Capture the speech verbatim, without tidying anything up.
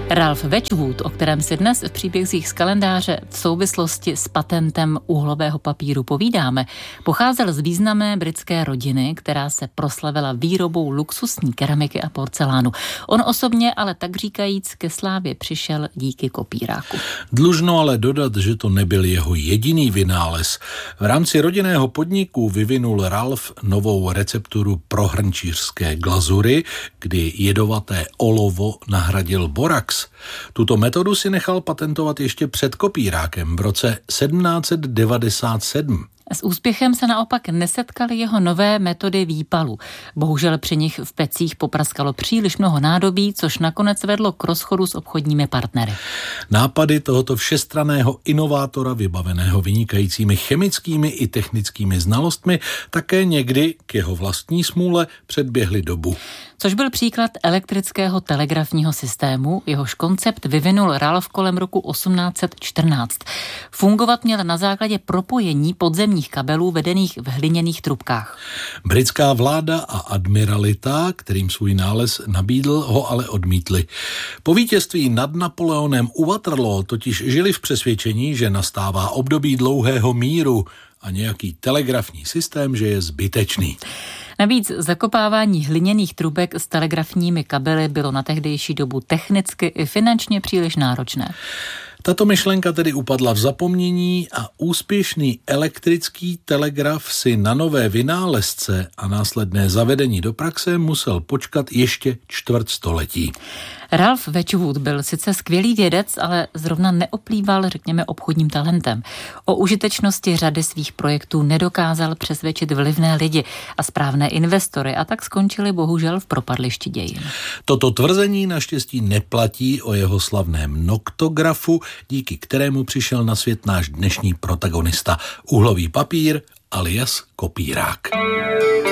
Ralph Wedgwood, o kterém si dnes v příbězích z kalendáře v souvislosti s patentem uhlového papíru povídáme, pocházel z významné britské rodiny, která se proslavila výrobou luxusní keramiky a porcelánu. On osobně ale tak říkajíc ke slávě přišel díky kopíráku. Dlužno ale dodat, že to nebyl jeho jediný vynález. V rámci rodinného podniku vyvinul Ralph novou recepturu pro hrnčířské glazury, kdy jedovaté olovo nahradil borax. Tuto metodu si nechal patentovat ještě před kopírákem v roce sedmnáct set devadesát sedm. S úspěchem se naopak nesetkaly jeho nové metody výpalu. Bohužel při nich v pecích popraskalo příliš mnoho nádobí, což nakonec vedlo k rozchodu s obchodními partnery. Nápady tohoto všestranného inovátora, vybaveného vynikajícími chemickými i technickými znalostmi, také někdy k jeho vlastní smůle předběhly dobu. Což byl příklad elektrického telegrafního systému, jehož koncept vyvinul Ralph kolem roku osmnáct set čtrnáct. Fungovat měl na základě propojení podzemních kabelů vedených v hliněných trubkách. Britská vláda a admiralita, kterým svůj nález nabídl, ho ale odmítli. Po vítězství nad Napoleonem u Waterloo totiž žili v přesvědčení, že nastává období dlouhého míru a nějaký telegrafní systém, že je zbytečný. Navíc zakopávání hliněných trubek s telegrafními kabely bylo na tehdejší dobu technicky i finančně příliš náročné. Tato myšlenka tedy upadla v zapomnění a úspěšný elektrický telegraf si na nové vynálezce a následné zavedení do praxe musel počkat ještě čtvrt století. Ralph Wedgwood byl sice skvělý vědec, ale zrovna neoplýval, řekněme, obchodním talentem. O užitečnosti řady svých projektů nedokázal přesvědčit vlivné lidi a správné investory a tak skončili bohužel v propadlišti dějin. Toto tvrzení naštěstí neplatí o jeho slavném noktografu, díky kterému přišel na svět náš dnešní protagonista, uhlový papír alias kopírák.